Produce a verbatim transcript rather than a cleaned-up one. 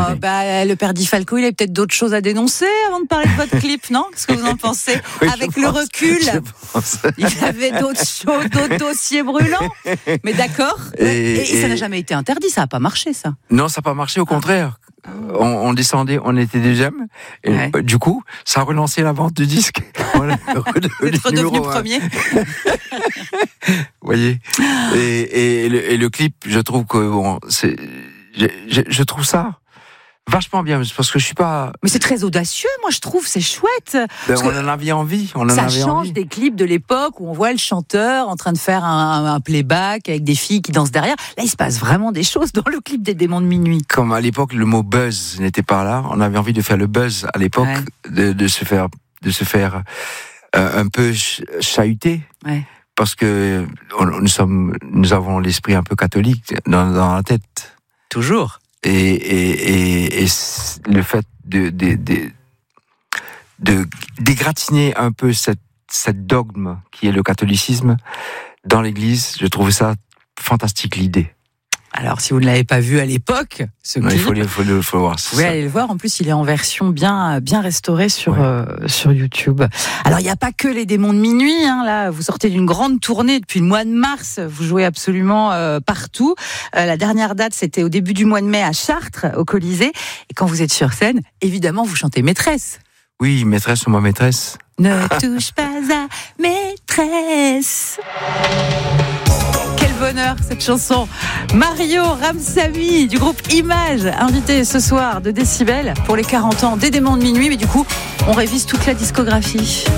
année. bah, le père Di Falco, il avait peut-être d'autres choses à dénoncer avant de parler de votre clip, non ? Qu'est-ce que vous en pensez ? Oui, Avec je le pense, recul, je pense. il avait d'autres choses, d'autres dossiers brûlants. Mais d'accord. Et- Et, et ça et- n'a jamais été interdit, ça n'a pas marché, ça. Non, ça n'a pas marché, au contraire. On, on descendait, on était deuxième. Et Ouais. euh, du coup, ça a relancé la vente de disques. On est redevenu Vous êtes redevenu numéro un. premier. Vous voyez. Et, et, le, et le clip, je trouve que bon, c'est, je, je, je trouve ça vachement bien, parce que je suis pas. Mais c'est très audacieux, moi je trouve, c'est chouette. Ben, Parce on que en avait envie. On en ça avait change envie. des clips de l'époque où on voit le chanteur en train de faire un, un playback avec des filles qui dansent derrière. Là, il se passe vraiment des choses dans le clip des Démons de Minuit. Comme à l'époque, le mot buzz n'était pas là. On avait envie de faire le buzz à l'époque, Ouais. de, de se faire, de se faire euh, un peu ch- chahuter. Ouais. Parce que on, nous sommes, nous avons l'esprit un peu catholique dans, dans la tête. Toujours. Et, et, et, et le fait de, de, de, de dégratigner un peu cette, cette dogme qui est le catholicisme dans l'Église, je trouve ça fantastique, l'idée. Alors, si vous ne l'avez pas vu à l'époque, ce Ouais, clip, il faut, le- faut, le, faut le voir. vous pouvez aller le voir. En plus, il est en version bien, bien restaurée sur, Ouais. euh, sur YouTube. Alors, il n'y a pas que les Démons de Minuit. Hein, là, vous sortez d'une grande tournée depuis le mois de mars. Vous jouez absolument euh, partout. Euh, la dernière date, c'était au début du mois de mai à Chartres, au Colisée. Et quand vous êtes sur scène, évidemment, vous chantez Maîtresse. Oui, maîtresse ou ma maîtresse. Ne touche pas à Maîtresse. Quel bonheur cette chanson. Mario Ramsamy du groupe Image, invité ce soir de Décibel pour les quarante ans des Démons de Minuit. Mais du coup, on révise toute la discographie.